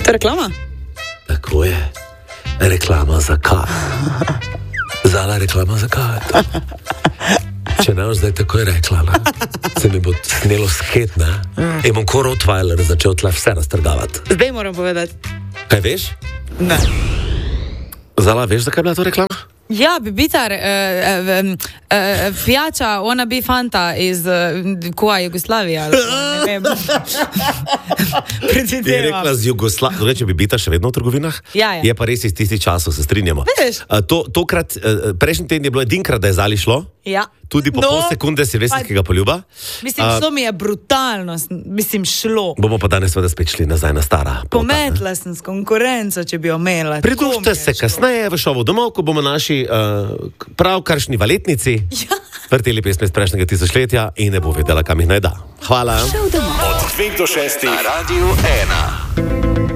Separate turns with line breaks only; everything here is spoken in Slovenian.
To je reklama?
Tako je. Reklama za kaj? Zala reklama za kaj? Če ne, zdaj tako je rekla, ne? Se mi bo snelo sket, ne? In bom ko Rottweiler začel tle vse raztrgavati.
Zdaj moram povedati.
Kaj veš?
Ne.
Zala, veš, zakaj je bila to reklama?
Ja, bibitar, pijača, ona bi fanta iz koja Jugoslavija. Ne vem.
Ti je rekla z Jugoslavije, reče bibitar še vedno v trgovinah?
Ja.
Je pa res iz tistih časov, se strinjamo.
Vidiš?
Tokrat, prejšnji teden je bilo edinkrat, da je Zali šlo.
Ja.
Tudi po pol sekunde silvestrskega poljuba.
Mislim, šlo mi je brutalno, šlo.
Bomo pa danes seveda spet šli nazaj na stara.
Pometla sem s konkurenco, če bi omela.
Pridružite se kasneje v šovu domov, ko bomo naši pravkaršni valetnici vrteli pesme iz prejšnjega tisočletja in ne bo vedela, kam jih naj da. Hvala.
Od 2 do 6 na Radiu 1.